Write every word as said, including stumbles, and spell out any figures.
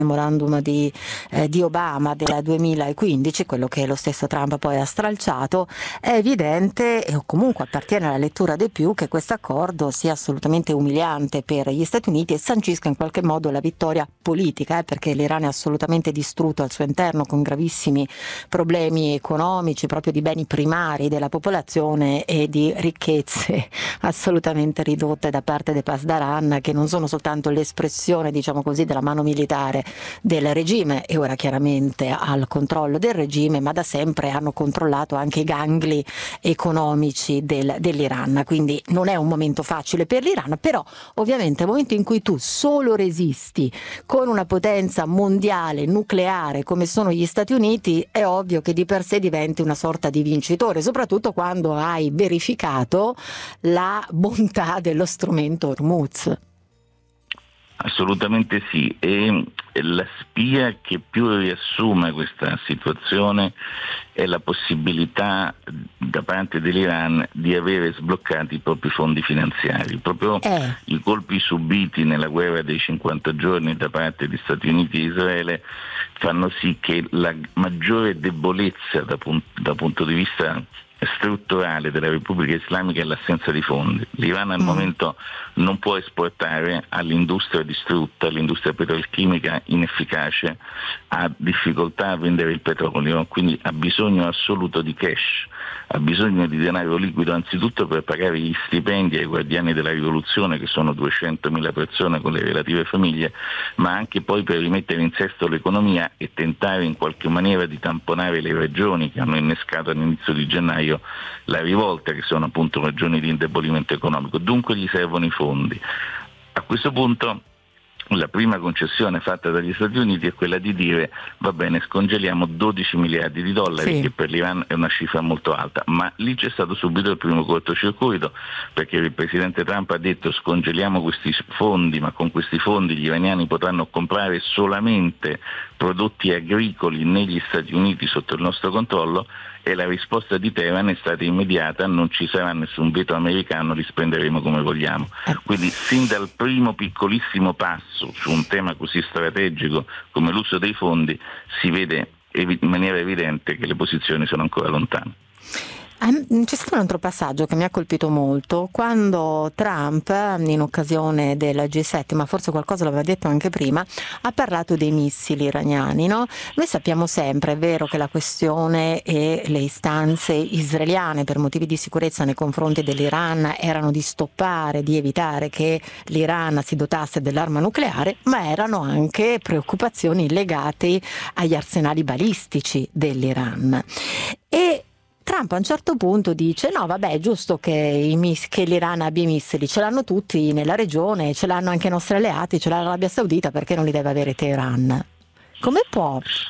memorandum di, eh, di Obama del duemilaquindici, quello che lo stesso Trump poi ha stralciato, è evidente, o comunque appartiene alla lettura dei più, che questo accordo sia assolutamente umiliante per gli Stati Uniti e sancisca in qualche modo la vittoria politica, eh, perché l'Iran è assolutamente distrutto al suo interno con gravissimi problemi economici, proprio di beni primari della popolazione e di ricchezze assolutamente ridotte da parte dei Pasdaran, che non sono soltanto l'espressione, diciamo così, della mano militare del regime e ora chiaramente al controllo del regime, ma da sempre hanno controllato anche i gangli economici del, dell'Iran, quindi non è un momento facile per l'Iran, però ovviamente nel momento in cui tu solo resisti con una potenza mondiale nucleare come sono gli Stati Uniti, è ovvio che di per sé diventi una sorta di vincitore, soprattutto quando hai verificato la bontà dello strumento Hormuz. Assolutamente sì, e la spia che più riassume questa situazione è la possibilità da parte dell'Iran di avere sbloccati i propri fondi finanziari. Proprio eh. i colpi subiti nella guerra dei cinquanta giorni da parte di Stati Uniti e Israele fanno sì che la maggiore debolezza da, pun- da punto di vista strutturale della Repubblica Islamica è l'assenza di fondi. L'Iran al mm. momento non può esportare, all'industria distrutta, all'industria petrolchimica inefficace, ha difficoltà a vendere il petrolio, quindi ha bisogno assoluto di cash, ha bisogno di denaro liquido anzitutto per pagare gli stipendi ai guardiani della rivoluzione, che sono duecentomila persone con le relative famiglie, ma anche poi per rimettere in sesto l'economia e tentare in qualche maniera di tamponare le ragioni che hanno innescato all'inizio di gennaio la rivolta, che sono appunto ragioni di indebolimento economico. Dunque gli servono i fondi. A questo punto la prima concessione fatta dagli Stati Uniti è quella di dire: va bene, scongeliamo dodici miliardi di dollari, sì, che per l'Iran è una cifra molto alta, ma lì c'è stato subito il primo cortocircuito, perché il presidente Trump ha detto: scongeliamo questi fondi, ma con questi fondi gli iraniani potranno comprare solamente prodotti agricoli negli Stati Uniti sotto il nostro controllo, e la risposta di Teheran è stata immediata: non ci sarà nessun veto americano, li spenderemo come vogliamo. Quindi sin dal primo piccolissimo passo su un tema così strategico come l'uso dei fondi si vede in maniera evidente che le posizioni sono ancora lontane. C'è stato un altro passaggio che mi ha colpito molto, quando Trump, in occasione del G sette, ma forse qualcosa l'aveva detto anche prima, ha parlato dei missili iraniani, no? Noi sappiamo sempre, è vero, che la questione e le istanze israeliane per motivi di sicurezza nei confronti dell'Iran erano di stoppare, di evitare che l'Iran si dotasse dell'arma nucleare, ma erano anche preoccupazioni legate agli arsenali balistici dell'Iran. E Trump a un certo punto dice: no, vabbè, è giusto che, i miss- che l'Iran abbia i missili, ce l'hanno tutti nella regione, ce l'hanno anche i nostri alleati, ce l'ha l'Arabia Saudita, perché non li deve avere Teheran? Come può